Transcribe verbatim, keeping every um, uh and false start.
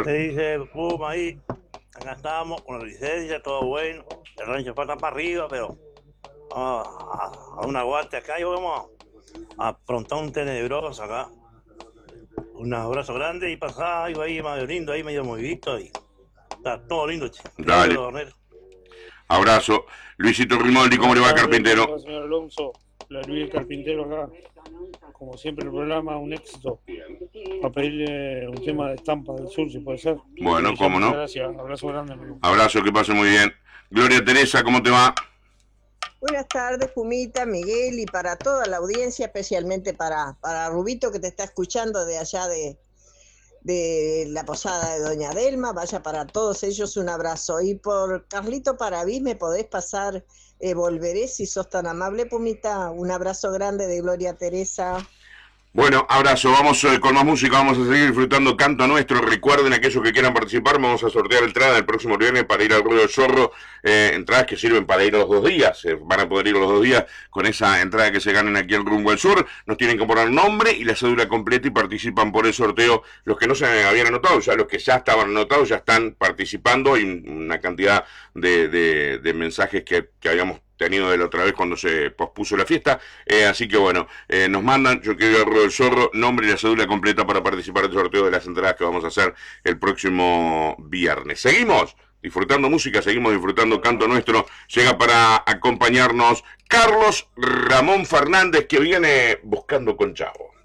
Se dice, pum, ahí, acá estamos con la licencia, todo bueno. El rancho falta para arriba, pero vamos a, a un aguante acá y vamos a afrontar un tenebroso acá. Un abrazo grande y pasá algo ahí medio lindo, ahí medio movidito y está todo lindo, che. Dale. Abrazo. Luisito Rimoldi, ¿cómo le va, carpintero? Hola, señor Alonso. La Luis el Carpintero acá. Como siempre el programa, un éxito. A pedirle un tema de Estampa del Sur, si puede ser. Bueno, cómo no. Gracias, abrazo grande, amigo. Abrazo, que pase muy bien. Gloria Teresa, ¿cómo te va? Buenas tardes, Pumita, Miguel, y para toda la audiencia, especialmente para, para Rubito, que te está escuchando de allá de, de la posada de Doña Delma. Vaya, para todos ellos un abrazo. Y por Carlito Paravís, ¿me podés pasar eh, Volveré, si sos tan amable, Pumita? Un abrazo grande de Gloria Teresa. Bueno, abrazo, vamos eh, con más música, vamos a seguir disfrutando Canto Nuestro. Recuerden, aquellos que quieran participar, vamos a sortear entrada el próximo viernes para ir al Ruedo del Zorro, eh, entradas que sirven para ir los dos días, eh, van a poder ir los dos días con esa entrada que se ganen aquí al Rumbo al Sur. Nos tienen que poner nombre y la cédula completa y participan por el sorteo los que no se habían anotado, ya los que ya estaban anotados ya están participando. Hay una cantidad de, de, de mensajes que, que habíamos tenido de la otra vez cuando se pospuso la fiesta, eh, así que bueno, eh, nos mandan, yo quiero ir al Ruedo del Zorro, nombre y la cédula completa para participar del sorteo de las entradas que vamos a hacer el próximo viernes. Seguimos disfrutando música, seguimos disfrutando Canto Nuestro. Llega para acompañarnos Carlos Ramón Fernández, que viene buscando con Chavo.